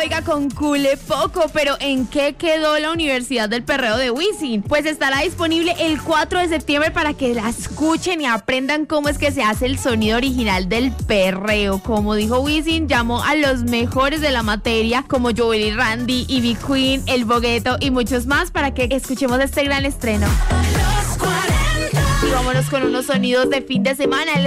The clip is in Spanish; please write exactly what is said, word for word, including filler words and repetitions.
Oiga, con cule poco, pero ¿en qué quedó la Universidad del Perreo de Wisin? Pues estará disponible el cuatro de septiembre para que la escuchen y aprendan cómo es que se hace el sonido original del perreo. Como dijo Wisin, llamó a los mejores de la materia, como Joel y Randy, Ivy Queen, El Bogueto y muchos más, para que escuchemos este gran estreno. Y vámonos con unos sonidos de fin de semana.